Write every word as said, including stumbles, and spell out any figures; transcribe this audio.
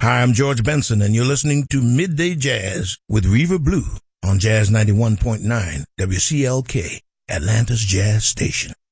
Hi, I'm George Benson, and you're listening to Midday Jazz with Reva Blue on Jazz ninety-one point nine W C L K, Atlanta's Jazz Station.